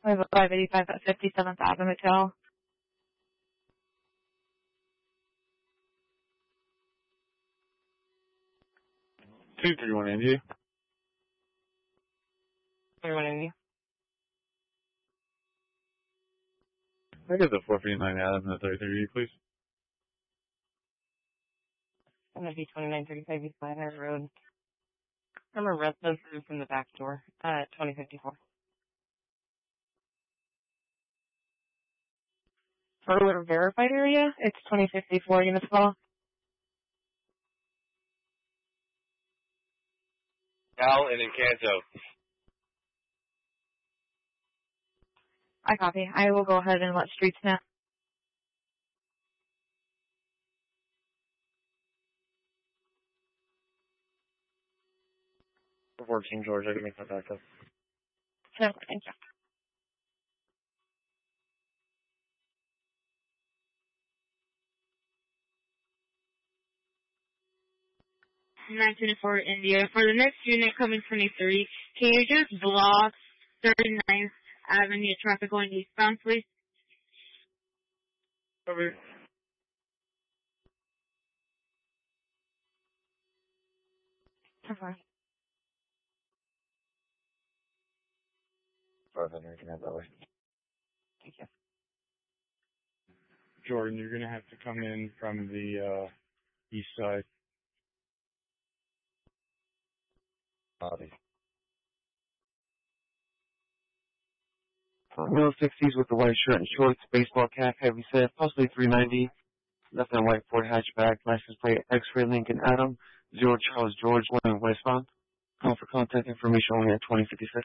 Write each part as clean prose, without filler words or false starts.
We have a 585 at 57th Avenue, Mattel. 231 India. 31 India. I get the 459 Adam and the 33, please. I'm going to be 2935 East Ladner Road. I'm a resident from the back door at 2054. For a verified area, it's 2054 units well. Al and Encanto. I copy. I will go ahead and let streets know. Before King George, I can make that back up. No, thank you. $924 India. For the next unit coming 23, can you just block 39th Avenue traffic going eastbound, please? Over. Okay. Bartender, you can have that way. Thank you. Jordan, you're going to have to come in from the east side. Bobby. Middle 60s with the white shirt and shorts, baseball cap, heavy set, possibly 390. Left and white Ford hatchback, license plate X-ray Lincoln Adam, 0 Charles George, 1 westbound. Call for contact information only at 2056.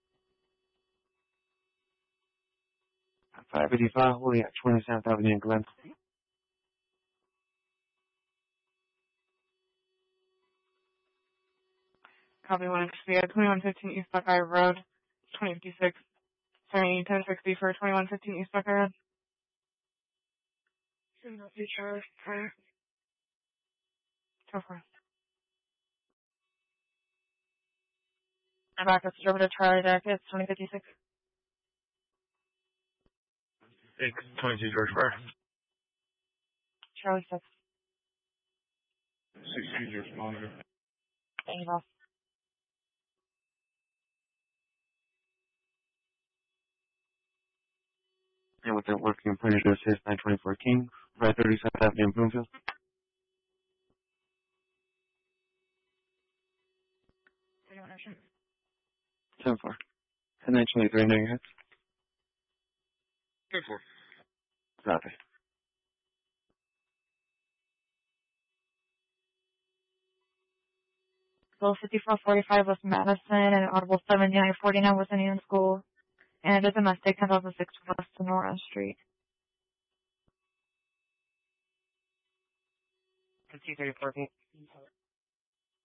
585 holding at 27th Avenue in Glen. Copy 160, 2115 East Buckeye Road, 2056. Sorry, 1060 for 2115 East Buckeye Road. Should not be charged prior. Go for it. I'm back up to over to Charlie Deck. It's 2056. It's 22 George Park. Charlie 6. 60 George Monitor. Thank you, boss. And with that working printer to assist 924 King, right 37th Avenue in Bloomfield. 10-4. And 923 in your head. 10-4. Copy. Bill 5445 West Madison and Audible 7949 West Indian School. And a domestic 1006 West Sonora Street. 234.